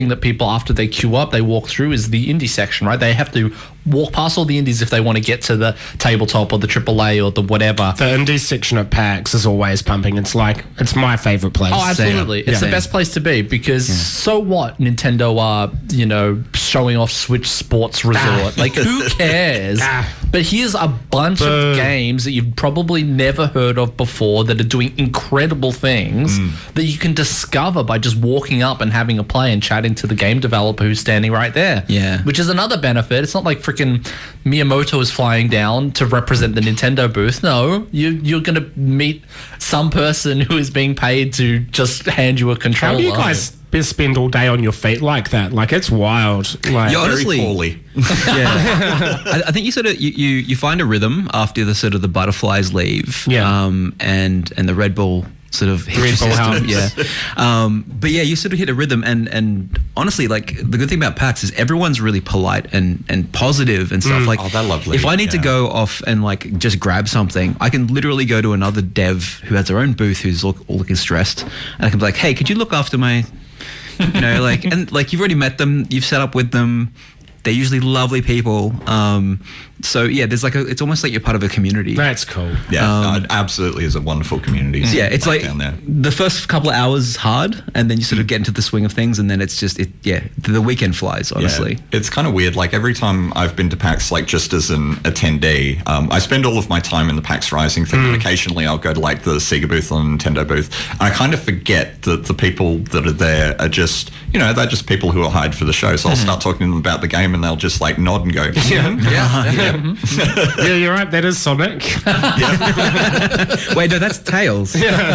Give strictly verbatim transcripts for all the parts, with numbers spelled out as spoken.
that people, after they queue up, they walk through is the indie section, right? They have to walk past all the indies if they want to get to the tabletop or the triple A or the whatever. The indie section at PAX is always pumping. It's like, it's my favorite place. Oh, absolutely. It's yeah. the best place to be because yeah. so what? Nintendo are, you know, showing off Switch Sports Resort. Ah. Like, who cares? Ah. But here's a bunch Boom. of games that you've probably never heard of before that are doing incredible things mm. that you can discover by just walking up and having a play and chatting to the game developer who's standing right there. Yeah. Which is another benefit. It's not like freaking Miyamoto is flying down to represent the Nintendo booth. No, you, you're going to meet some person who is being paid to just hand you a controller. How do you guys spend all day on your feet like that? Like, it's wild. Like, yeah, honestly, very poorly. Yeah. I, I think you sort of you, you you find a rhythm after the sort of the butterflies leave. Yeah. Um, and and the Red Bull sort of hit your system. Yeah. Um, but yeah, you sort of hit a rhythm, and and honestly, like, the good thing about PAX is everyone's really polite and and positive and stuff. Mm. Like, oh, they're lovely. If I need yeah. to go off and like just grab something, I can literally go to another dev who has their own booth who's look, all looking stressed, and I can be like, hey, could you look after my, you know, like, and like, you've already met them, you've set up with them. They're usually lovely people. Um, so yeah, there's like a, it's almost like you're part of a community. That's cool. Yeah, Um, no, it absolutely is a wonderful community. Yeah, it's like down there. the first couple of hours is hard, and then you sort of get into the swing of things, and then it's just, it, yeah, the weekend flies, honestly. Yeah. It's kind of weird. Like, every time I've been to PAX, like, just as an attendee, um, I spend all of my time in the PAX Rising thing, Mm. and occasionally I'll go to, like, the Sega booth or Nintendo booth, and I kind of forget that the people that are there are just, you know, they're just people who are hired for the show. So I'll Mm-hmm. start talking to them about the game, and they'll just, like, nod and go, Yeah. Yeah. yeah. Yeah, you're right. That is Sonic. Wait, no, that's Tails.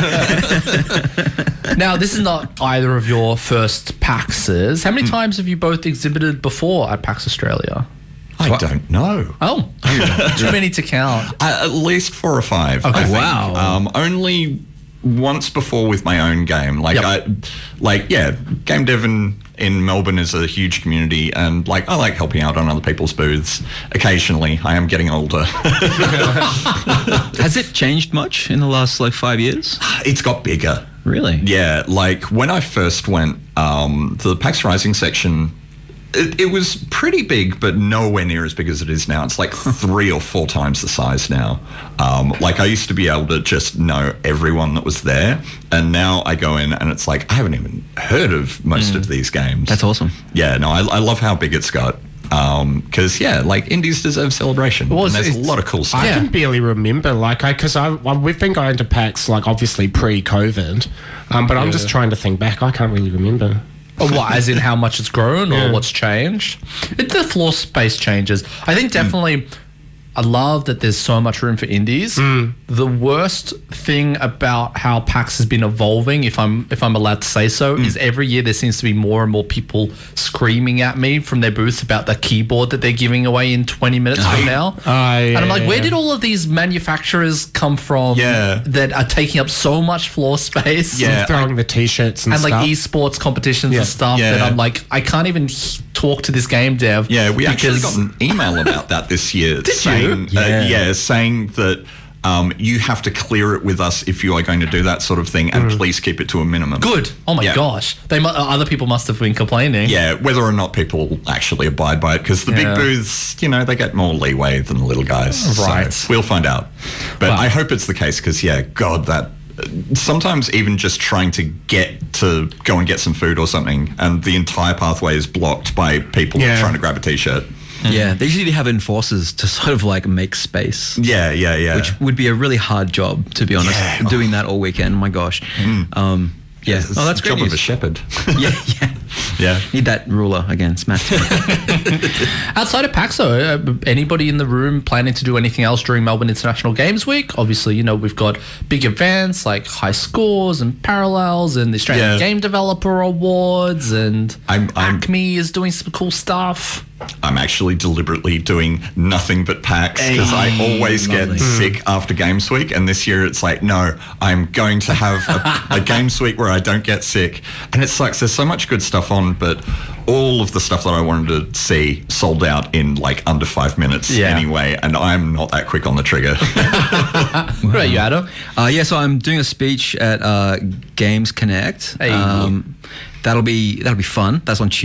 Now, this is not either of your first PAXs. How many times have you both exhibited before at PAX Australia? I What? don't know. Oh, too many to count. Uh, at least four or five. Okay. I think. Wow. Um, only once before with my own game. Like, Yep. I, like, yeah, game dev in, in Melbourne is a huge community, and like, I like helping out on other people's booths. Occasionally, I am getting older. Has it changed much in the last like five years? It's got bigger. Really? Yeah, like when I first went, um, the PAX Rising section, it, it was pretty big, but nowhere near as big as it is now. It's like three or four times the size now. Um, like, I used to be able to just know everyone that was there, and now I go in and it's like, I haven't even heard of most mm. of these games. That's awesome. Yeah, no, I, I love how big it's got. Because, um, yeah, like, indies deserve celebration. Well, and there's it's- a lot of cool stuff. I Yeah. can barely remember, like, I because I well, we've been going to PAX, like, obviously pre-COVID, um, but I'm just trying to think back. I can't really remember. Or what, as in how much it's grown or Yeah. what's changed? It, the floor space changes. I think definitely, I love that there's so much room for indies. The worst thing about how PAX has been evolving, if I'm if I'm allowed to say so, is every year there seems to be more and more people screaming at me from their booths about the keyboard that they're giving away in twenty minutes from now. Oh, yeah, and I'm like, yeah, where yeah. did all of these manufacturers come from Yeah. that are taking up so much floor space? Yeah. Throwing the t-shirts and, And stuff. like esports competitions Yeah. and stuff Yeah. that I'm like, I can't even h- talk to this game dev. Yeah, we actually because- got an email about that this year. Did saying, you? Uh, Yeah. yeah, saying that um, you have to clear it with us if you are going to do that sort of thing, and please keep it to a minimum. Good. Oh my Yeah. gosh. They mu- uh, other people must have been complaining. Yeah, whether or not people actually abide by it, because the Yeah. big booths, you know, they get more leeway than the little guys. Right. So we'll find out. But Well- I hope it's the case, because, yeah, God, that... Sometimes even just trying to get to go and get some food or something, and the entire pathway is blocked by people Yeah. trying to grab a t-shirt. Yeah, they usually have enforcers to sort of like make space, Yeah, yeah, yeah. which would be a really hard job, to be honest. Yeah. Doing that all weekend, my gosh. Um, yeah. It's Oh, that's the great job of news. a shepherd. Yeah, yeah. Yeah. Need that ruler again, smash. Outside of PAX, though, uh, anybody in the room planning to do anything else during Melbourne International Games Week? Obviously, you know, we've got big events like High Scores and Parallels and the Australian Yeah. Game Developer Awards, and I'm- I'm- Acme is doing some cool stuff. I'm actually deliberately doing nothing but PAX, because I always lovely. get sick after Games Week, and this year it's like, no, I'm going to have a, a Games Week where I don't get sick. And it sucks. There's so much good stuff on, but all of the stuff that I wanted to see sold out in like under five minutes Yeah. anyway, and I'm not that quick on the trigger. What about you, Adam? Uh, yeah, so I'm doing a speech at uh, Games Connect. Hey. Um, that'll be that'll be fun. That's on Tuesday.